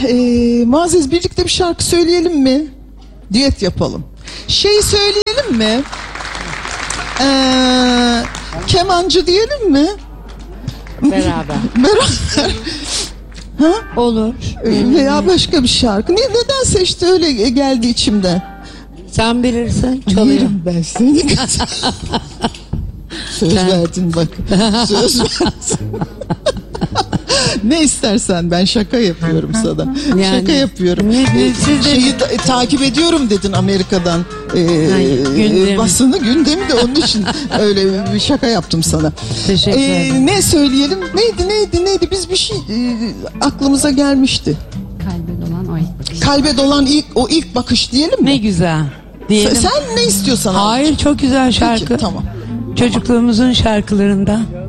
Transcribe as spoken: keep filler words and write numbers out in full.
Ee, Muazzez, birlikte bir şarkı söyleyelim mi? Düet yapalım. Şey söyleyelim mi? Ee, kemancı diyelim mi? Beraber. Beraber. Ha? Olur. Veya başka bir şarkı. Ne, neden seçti, öyle geldi içimden. Sen bilirsin. Çalıyor. Yerim ben seni. Söz verdin bak. Söz verdin. Ne istersen, ben şaka yapıyorum sana. Yani, şaka yapıyorum. Ne, ne, siz de... Şeyi ta- takip ediyorum dedin Amerika'dan. Ee, Hayır, gündemi. Basını, gündemi de onun için öyle bir şaka yaptım sana. Teşekkür ederim. Ee, ne söyleyelim? Neydi neydi neydi? Biz bir şey e, aklımıza gelmişti. Kalbe dolan o ilk bakış. Kalbe dolan ilk o ilk bakış diyelim mi? Ne güzel. Diyelim. Sen, sen ne istiyorsan. Hayır, çok güzel şarkı. Peki, tamam. Çocukluğumuzun şarkılarından.